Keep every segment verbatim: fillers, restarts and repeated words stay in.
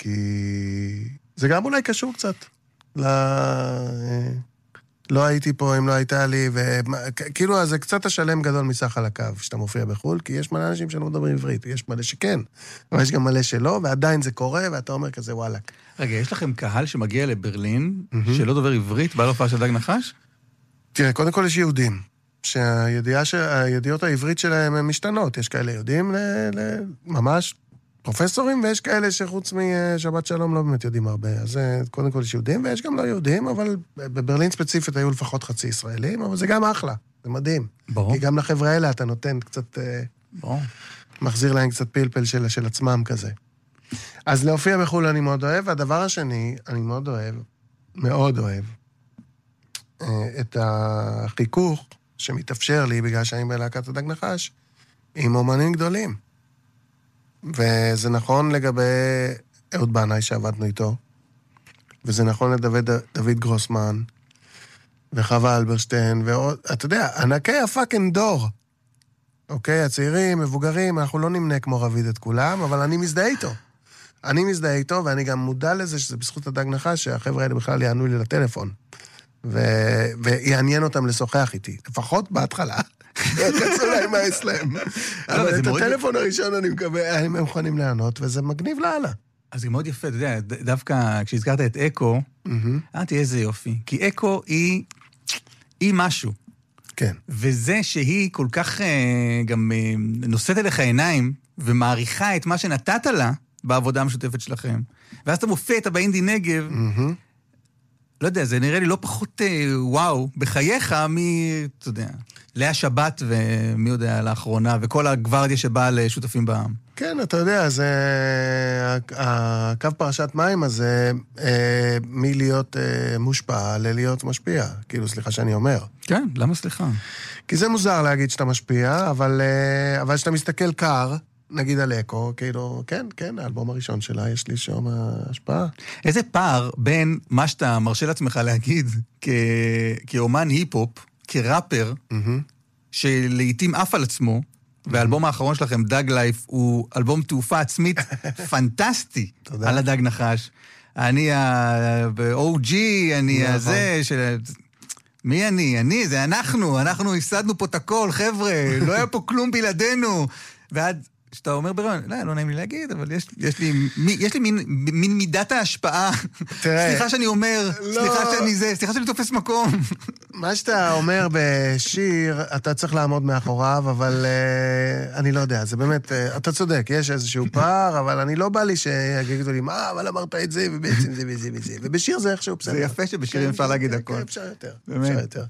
כי זה גם אולי קשור קצת. לא, לא הייתי פה אם לא הייתה לי, וכאילו זה קצת השלם גדול מסך על הקו, שאתה מופיע בחול, כי יש מלא אנשים שלא מדברים עברית, יש מלא שכן, אבל יש גם מלא שלא, ועדיין זה קורה, ואתה אומר כזה וואלק. רגע, יש לכם קהל שמגיע לברלין, שלא דובר עברית, בא להופעה של דג נחש? תראה, קודם כל יש יהודים, שהידיעות העברית שלהם הן משתנות, יש כאלה יהודים ממש פרופסורים, ויש כאלה שחוץ משבת שלום לא באמת יודעים הרבה. אז קודם כל יש יהודים, ויש גם לא יהודים, אבל בברלין ספציפית היו לפחות חצי ישראלים, אבל זה גם אחלה, זה מדהים. ברור. כי גם לחבר'ה האלה אתה נותן קצת, ברור. מחזיר להם קצת פלפל של, של עצמם כזה. אז להופיע בחו"ל אני מאוד אוהב, והדבר השני, אני מאוד אוהב, מאוד אוהב, את החיכוך שמתאפשר לי, בגלל שאני בלהקת הדג נחש, עם אומנים גדולים. וזה נכון לגבי אהוד בנאי שעבדנו איתו, וזה נכון לדוד דוד גרוסמן, וחווה אלברשטיין, ועוד, אתה יודע, ענקי הפאקינג דור. אוקיי, הצעירים, מבוגרים, אנחנו לא נמנה כמו רביד את כולם, אבל אני מזדהה איתו. אני מזדהה איתו, ואני גם מודע לזה שזה בזכות הדג נחש, שהחבר'ה האלה בכלל יענו לי לטלפון, ו... ויעניין אותם לשוחח איתי. לפחות בהתחלה. קצו להם מה אצלם. אבל את הטלפון הראשון אני מקווה, הם מוכנים לענות, וזה מגניב להלאה. אז זה מאוד יפה, אתה יודע, דווקא כשהזכרת את אקו, אמרתי איזה יופי, כי אקו היא, היא משהו. כן. וזה שהיא כל כך גם נושאת אליך עיניים, ומעריכה את מה שנתת לה, בעבודה המשותפת שלכם. ואז אתה מופיע את באינדי נגב, לא יודע, זה נראה לי לא פחות וואו, בחייך מי, אתה יודע, לאה שבת ומי יודע לאחרונה, וכל הגוורדיה שבאה לשותפים בעם. כן, אתה יודע, זה הקו פרשת מים הזה, מלהיות מושפע ללהיות משפיע. כאילו, סליחה שאני אומר. כן, למה סליחה? כי זה מוזר להגיד שאתה משפיע, אבל אבל שאתה מסתכל קר, נגיד על אקו, כאילו, כן, כן, האלבום הראשון שלה, יש לי שם השפעה. איזה פער בין מה שאתה מרשה לעצמך להגיד, כ... כאומן היפ-הופ, כראפר, שלעיתים אף על עצמו, והאלבום האחרון שלכם, דג לייף, הוא אלבום תעופה עצמית פנטסטי על הדג נחש. אני ה-או ג'י, אני הזה, של... מי אני? אני, זה אנחנו, אנחנו הפסדנו פה את הכל, חבר'ה, לא היה פה כלום בלעדינו. ועד שאתה אומר ברעיון, לא, לא נעים לי להגיד, אבל יש, יש לי, יש לי מין, מין מידת ההשפעה. סליחה שאני אומר, סליחה שאני זה, סליחה שאני תופס מקום. מה שאתה אומר בשיר, אתה צריך לעמוד מאחוריו, אבל uh, אני לא יודע, זה באמת, uh, אתה צודק, יש איזשהו פער, אבל אני לא בא לי שיגידו לי, מה, אבל אמרת את זה, ובעצם זה וזה וזה, ובשיר זה איכשהו בסדר. זה יפה שבשירים אפשר להגיד הכל. אפשר יותר, אפשר יותר.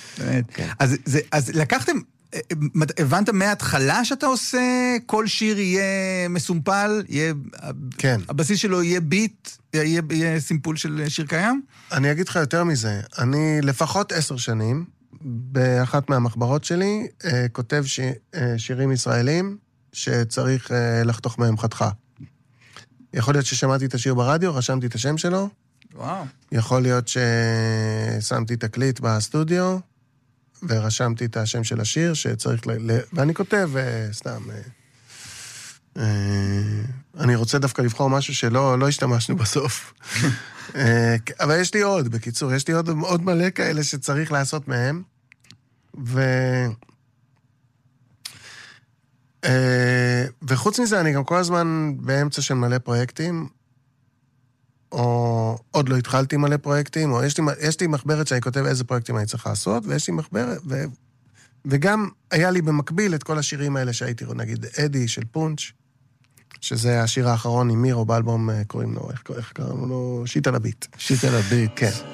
אז לקחתם, הבנת מההתחלה שאתה עושה, כל שיר יהיה מסומפל, יהיה, כן. הבסיס שלו יהיה ביט, יהיה, יהיה סימפול של שיר קיים? אני אגיד לך יותר מזה, אני לפחות עשר שנים, באחת מהמחברות שלי, כותב ש... שירים ישראלים, שצריך לחתוך מהם חתכה. יכול להיות ששמעתי את השיר ברדיו, רשמתי את השם שלו. וואו. יכול להיות ששמתי תקליט בסטודיו, ורשמתי את השם של השיר שצריך, ל... ואני כותב סתם, אני רוצה דווקא לבחור משהו שלא לא השתמשנו בסוף. אבל יש לי עוד, בקיצור, יש לי עוד, עוד מלא כאלה שצריך לעשות מהם, ו... וחוץ מזה, אני גם כל הזמן באמצע של מלא פרויקטים, או עוד לא התחלתי מלא פרויקטים, או יש לי, יש לי מחברת שאני כותב איזה פרויקטים אני צריך לעשות, ויש לי מחברת, ו, וגם היה לי במקביל את כל השירים האלה שהייתי, נגיד, אדי של פונץ', שזה השיר האחרון עם מירו באלבום, קוראים לו, איך, איך קראנו לו? שיט על הביט. שיט על הביט. כן.